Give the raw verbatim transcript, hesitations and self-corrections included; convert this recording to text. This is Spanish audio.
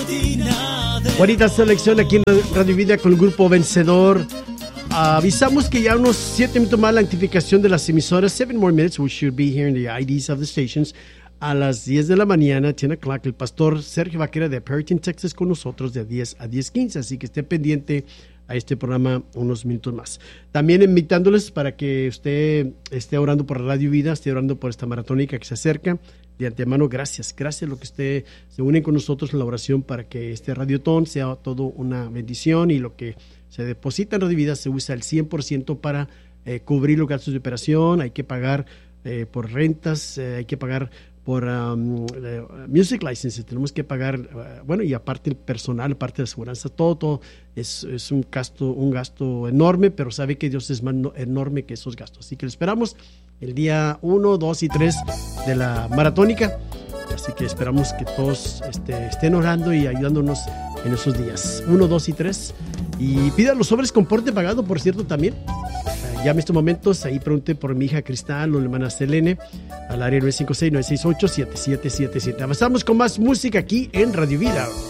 Bonita selección aquí en Radio Vida con el grupo Vencedor. Uh, avisamos que ya unos siete minutos más la activación de las emisoras. Seven more minutes, we should be here in the I Ds of the stations. A las diez de la mañana, diez o'clock, el pastor Sergio Vaquera de Perryton, Texas, con nosotros de diez a diez quince. Así que esté pendiente a este programa unos minutos más. También invitándoles para que usted esté orando por Radio Vida, esté orando por esta maratónica que se acerca. De antemano, gracias. Gracias a lo que usted se une con nosotros en la oración para que este radiotón sea todo una bendición y lo que se deposita en Radio Vida se usa al cien por ciento para eh, cubrir los gastos de operación. Hay que pagar eh, por rentas, eh, hay que pagar por um, uh, music license, tenemos que pagar, uh, bueno, y aparte el personal, aparte de la seguridad, todo, todo es, es un gasto, un gasto enorme, pero sabe que Dios es más no, enorme que esos gastos. Así que lo esperamos el día uno, dos y tres de la maratónica. Así que esperamos que todos este, estén orando y ayudándonos en esos días. uno, dos y tres. Y pida los sobres con porte pagado, por cierto, también. Ya en estos momentos, ahí pregunte por mi hija Cristal o la hermana Selene al área nueve cinco seis, nueve seis ocho, siete siete siete siete. Avanzamos con más música aquí en Radio Vida.